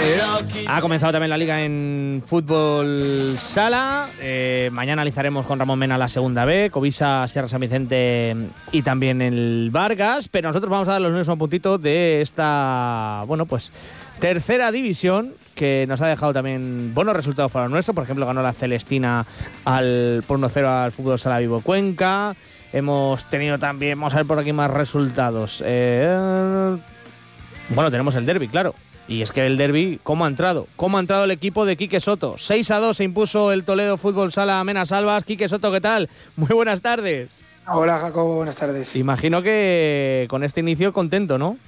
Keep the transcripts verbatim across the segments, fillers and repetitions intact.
Ha comenzado también la liga en fútbol sala. Eh, mañana analizaremos con Ramón Mena la segunda B, Covisa, Sierra San Vicente y también el Vargas. Pero nosotros vamos a dar los números un puntito de esta, bueno, pues tercera división, que nos ha dejado también buenos resultados para el nuestro. Por ejemplo, ganó la Celestina al, por uno cero al Fútbol Sala Vivo Cuenca. Hemos tenido también, vamos a ver por aquí más resultados. Eh, bueno, tenemos el derbi, claro. Y es que el derbi, ¿cómo ha entrado? ¿Cómo ha entrado el equipo de Quique Soto? seis a dos se impuso el Toledo Fútbol Sala Mena Salvas. Quique Soto, ¿qué tal? Muy buenas tardes. Hola, Jacobo, buenas tardes. Imagino que con este inicio contento, ¿no?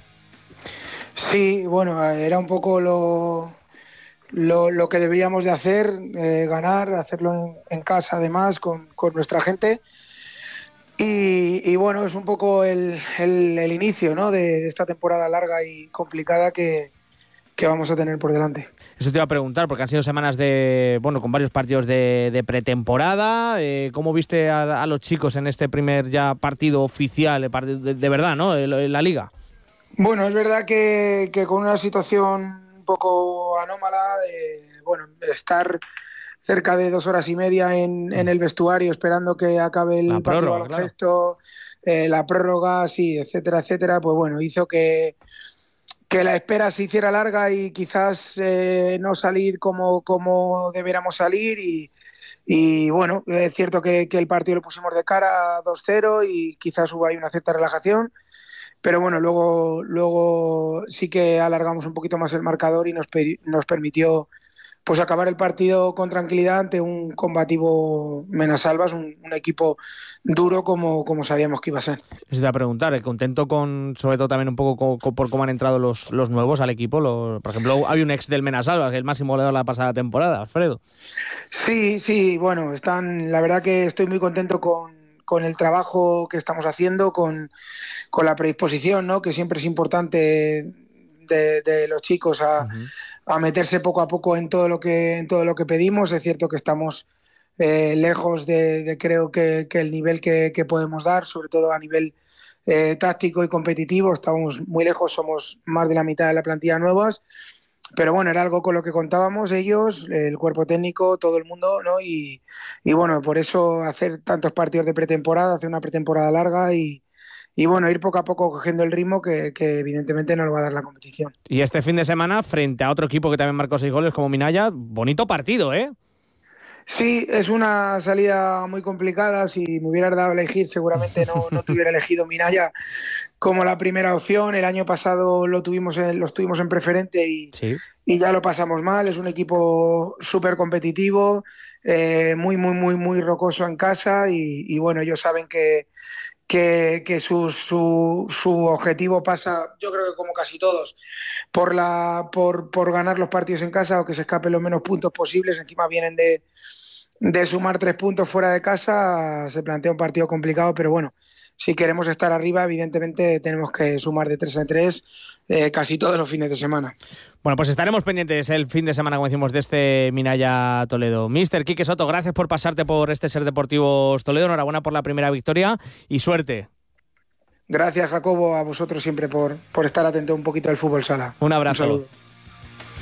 Sí, bueno, era un poco lo, lo, lo que debíamos de hacer, eh, ganar, hacerlo en, en casa además, con, con nuestra gente. Y, y bueno, es un poco el, el, el inicio, ¿no?, de, de esta temporada larga y complicada que, que vamos a tener por delante. Eso te iba a preguntar, porque han sido semanas de, bueno, con varios partidos de, de pretemporada. Eh, ¿Cómo viste a, a los chicos en este primer ya partido oficial, de, de verdad, ¿no?, en, en la liga? Bueno, es verdad que, que con una situación un poco anómala, eh, bueno, estar cerca de dos horas y media en, en el vestuario esperando que acabe el la partido prórroga, baloncesto, claro. eh, la prórroga, sí, etcétera, etcétera, pues bueno, hizo que, que la espera se hiciera larga y quizás eh, no salir como, como debiéramos salir y, y bueno, es cierto que, que el partido lo pusimos de cara dos cero y quizás hubo ahí una cierta relajación, pero bueno, luego, luego sí que alargamos un poquito más el marcador y nos, nos permitió pues acabar el partido con tranquilidad ante un combativo Mena Salvas, un, un equipo duro como, como sabíamos que iba a ser. Eso te iba a preguntar, ¿eh? Contento con, sobre todo también un poco con, con, por cómo han entrado los, los nuevos al equipo. Los, por ejemplo, hay un ex del Mena Salvas, que es el máximo goleador de la pasada temporada, Alfredo. Sí, sí, bueno, están, la verdad que estoy muy contento con, con el trabajo que estamos haciendo, con, con la predisposición, ¿no?, que siempre es importante de, de los chicos a, uh-huh. a meterse poco a poco en todo lo que, en todo lo que pedimos. Es cierto que estamos eh, lejos de, de creo que, que el nivel que, que podemos dar, sobre todo a nivel eh, táctico y competitivo, estamos muy lejos, somos más de la mitad de la plantilla nuevas, pero bueno, era algo con lo que contábamos ellos, el cuerpo técnico, todo el mundo, ¿no? Y, y bueno, por eso hacer tantos partidos de pretemporada, hacer una pretemporada larga y Y bueno, ir poco a poco cogiendo el ritmo que, que evidentemente nos va a dar la competición. Y este fin de semana, frente a otro equipo que también marcó seis goles como Minaya, bonito partido, ¿eh? Sí, es una salida muy complicada. Si me hubieras dado a elegir, seguramente no, no te hubiera elegido Minaya como la primera opción. El año pasado lo tuvimos en, los tuvimos en preferente y, sí. y ya lo pasamos mal. Es un equipo súper competitivo, eh, muy, muy, muy, muy rocoso en casa y, y bueno, ellos saben que que, que su, su, su objetivo pasa, yo creo que como casi todos, por, la, por, por ganar los partidos en casa o que se escapen los menos puntos posibles. Encima vienen de, de sumar tres puntos fuera de casa, se plantea un partido complicado, pero bueno, si queremos estar arriba, evidentemente tenemos que sumar de tres en tres eh, casi todos los fines de semana. Bueno, pues estaremos pendientes el fin de semana, como decimos, de este Minaya Toledo. Mister Quique Soto, gracias por pasarte por este Ser Deportivos Toledo. Enhorabuena por la primera victoria y suerte. Gracias, Jacobo, a vosotros siempre por, por estar atento un poquito al fútbol sala. Un abrazo. Un saludo.